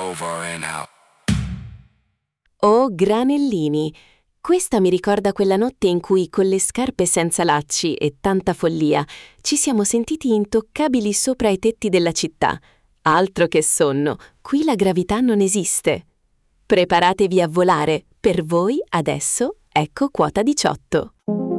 over and out. Oh, granellini! Questa mi ricorda quella notte in cui, con le scarpe senza lacci e tanta follia, ci siamo sentiti intoccabili sopra i tetti della città. Altro che sonno, qui la gravità non esiste. Preparatevi a volare, per voi adesso ecco quota 18.